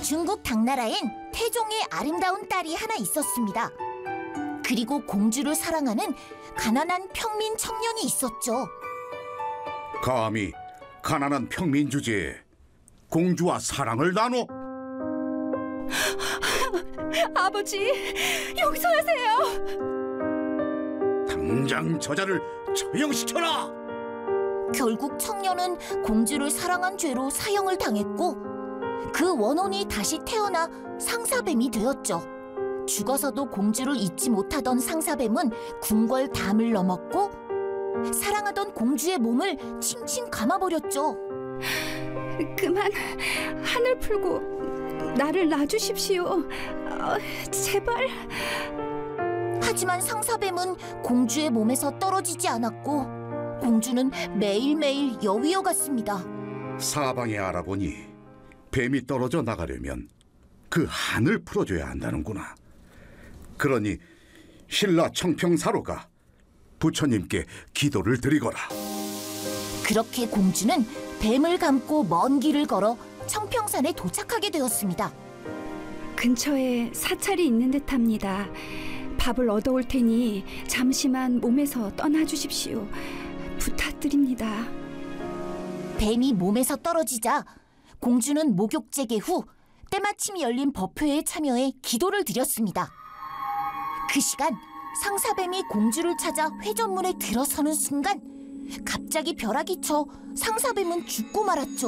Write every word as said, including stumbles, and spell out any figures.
중국 당나라엔 태종의 아름다운 딸이 하나 있었습니다. 그리고 공주를 사랑하는 가난한 평민 청년이 있었죠. 감히 가난한 평민 주제에 공주와 사랑을 나눠? 아버지, 용서하세요. 당장 저자를 처형시켜라! 결국 청년은 공주를 사랑한 죄로 사형을 당했고 그 원혼이 다시 태어나 상사뱀이 되었죠. 죽어서도 공주를 잊지 못하던 상사뱀은 궁궐 담을 넘었고 사랑하던 공주의 몸을 칭칭 감아버렸죠. 그만 한을 풀고 나를 놔주십시오. 어, 제발. 하지만 상사뱀은 공주의 몸에서 떨어지지 않았고 공주는 매일매일 여위어 갔습니다. 사방에 알아보니 뱀이 떨어져 나가려면 그 한을 풀어줘야 한다는구나. 그러니 신라 청평사로 가 부처님께 기도를 드리거라. 그렇게 공주는 뱀을 감고 먼 길을 걸어 청평산에 도착하게 되었습니다. 근처에 사찰이 있는 듯합니다. 밥을 얻어올 테니 잠시만 몸에서 떠나주십시오. 부탁드립니다. 뱀이 몸에서 떨어지자 공주는 목욕 재개 후 때마침 열린 법회에 참여해 기도를 드렸습니다. 그 시간 상사뱀이 공주를 찾아 회전문에 들어서는 순간 갑자기 벼락이 쳐 상사뱀은 죽고 말았죠.